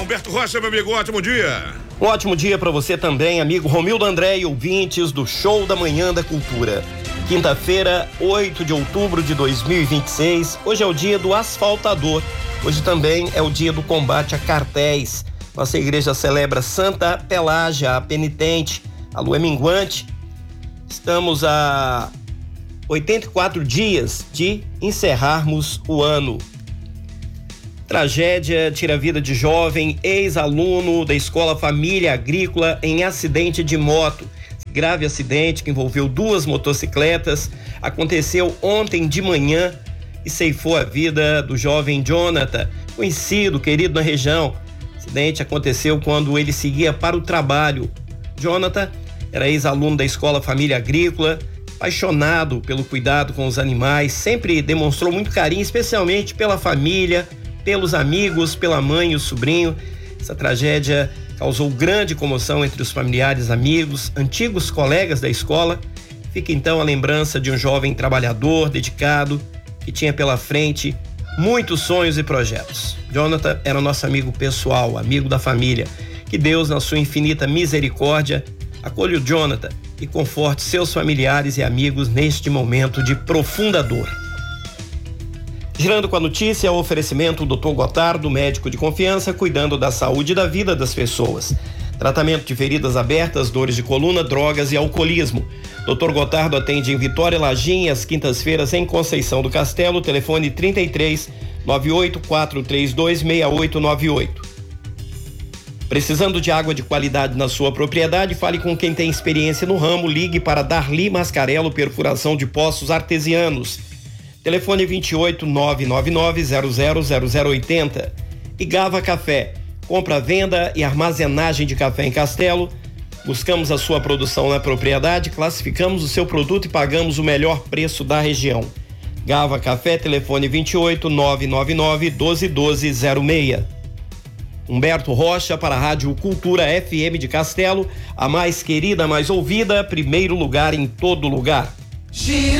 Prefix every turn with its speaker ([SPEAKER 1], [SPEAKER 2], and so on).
[SPEAKER 1] Humberto Rocha, meu amigo, ótimo dia.
[SPEAKER 2] Um ótimo dia para você também, amigo Romildo André e ouvintes do Show da Manhã da Cultura. Quinta-feira, 8 de outubro de 2026. Hoje é o dia do asfaltador. Hoje também é o dia do combate a cartéis. Nossa igreja celebra Santa Pelágia, a penitente. A lua é minguante. Estamos a 84 dias de encerrarmos o ano. Tragédia tira a vida de jovem ex-aluno da Escola Família Agrícola em acidente de moto. Grave acidente que envolveu 2 motocicletas aconteceu ontem de manhã e ceifou a vida do jovem Jonathan, conhecido, querido na região. O acidente aconteceu quando ele seguia para o trabalho. Jonathan era ex-aluno da Escola Família Agrícola, apaixonado pelo cuidado com os animais, sempre demonstrou muito carinho, especialmente pela família, pelos amigos, pela mãe e o sobrinho. Essa tragédia causou grande comoção entre os familiares, amigos, antigos colegas da escola. Fica então a lembrança de um jovem trabalhador, dedicado, que tinha pela frente muitos sonhos e projetos. Jonathan era nosso amigo pessoal, amigo da família. Que Deus, na sua infinita misericórdia, acolha o Jonathan e conforte seus familiares e amigos neste momento de profunda dor. Girando com a notícia, o oferecimento do Dr. Gotardo, médico de confiança, cuidando da saúde e da vida das pessoas. Tratamento de feridas abertas, dores de coluna, drogas e alcoolismo. Dr. Gotardo atende em Vitória, Lajinha, às quintas-feiras em Conceição do Castelo, telefone 33 98 432 6898. Precisando de água de qualidade na sua propriedade? Fale com quem tem experiência no ramo, ligue para Darli Mascarello Perfuração de Poços Artesianos. Telefone 28 999 000080. E Gava Café, compra, venda e armazenagem de café em Castelo. Buscamos a sua produção na propriedade, classificamos o seu produto e pagamos o melhor preço da região. Gava Café, telefone 28 999 121206. Humberto Rocha para a Rádio Cultura FM de Castelo, a mais querida, a mais ouvida, primeiro lugar em todo lugar.